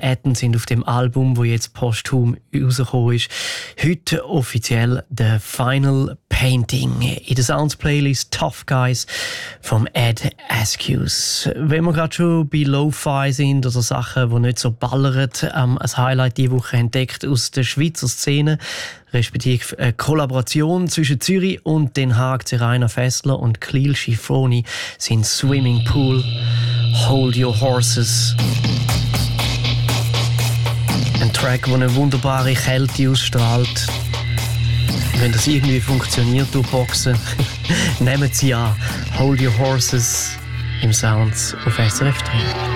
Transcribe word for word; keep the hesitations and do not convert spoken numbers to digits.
Etten sind auf dem Album, wo jetzt posthum rausgekommen ist. Heute offiziell The Final Painting. In der Sounds-Playlist Tough Guys vom Ed Askews. Wenn wir gerade schon bei Lo-Fi sind oder Sachen, die nicht so ballern, ähm, ein Highlight diese Woche entdeckt aus der Schweizer Szene, respektive eine Kollaboration zwischen Zürich und Den Haag. Rainer Fessler und Cleel Schifoni sind Swimming Pool, Hold Your Horses. Ein Track, der eine wunderbare Kälte ausstrahlt. Wenn das irgendwie funktioniert durch Boxen, nehmen Sie an Hold Your Horses im Sounds auf S R F drei.